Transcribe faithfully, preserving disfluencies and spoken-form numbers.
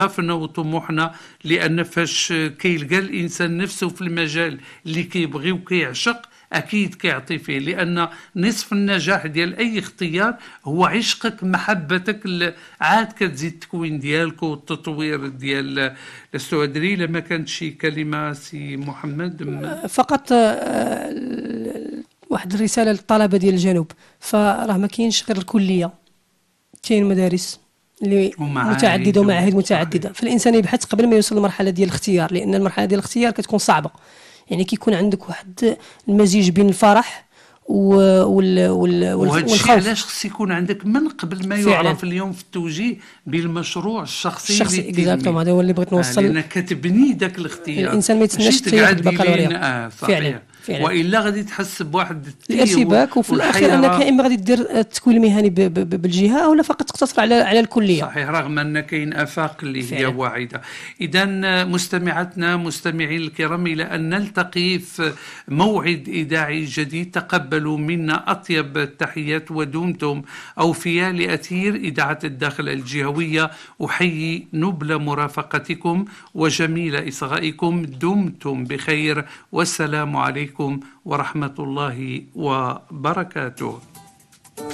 شغفنا وطموحنا، لأن فاش كيلقى الإنسان نفسه في المجال اللي كيبغي وكيعشق أكيد كيعطي فيه، لأن نصف النجاح ديال أي اختيار هو عشقك، محبتك، عاد كتزيد التكوين ديالك والتطوير ديال السؤدري. لما كانت شي كلمة سي محمد فقط واحد الرسالة للطلبة ديال الجنوب، فراه ما كاينش غير الكلية، كاين مدارس اللي متعدده ومعاهد متعدده، فالانسان يبحث قبل ما يوصل للمرحله ديال الاختيار، لان المرحله ديال الاختيار كتكون صعبه. يعني كيكون عندك واحد المزيج بين الفرح وال وال والخوف. علاش خص يكون عندك من قبل ما فعلا. يعرف اليوم في التوجيه بالمشروع الشخصي الشخصي اكزاكتوم، هذا هو اللي بغيت نوصل. آه لانك كتبني ذاك الاختيار، الانسان ما يتسناش حتى ياخذ البكالوريا. آه فعلا. فعلا. والا غادي تحس بواحد الارتباك، وفي الاخير انك يا اما غادي دير التكوين المهني بالجهه او لا فقط تقتصر على على الكليه. صحيح، رغم ان كاين افاق اللي فعلا. هي واعده. اذا مستمعاتنا مستمعين الكرام، الى ان نلتقي في موعد اذاعي جديد، تقبلوا منا اطيب التحيات ودمتم اوفياء لاثير اذاعه الداخل الجهويه. احيي نبل مرافقتكم وجميل اصغائكم، دمتم بخير، والسلام عليكم ورحمة الله وبركاته.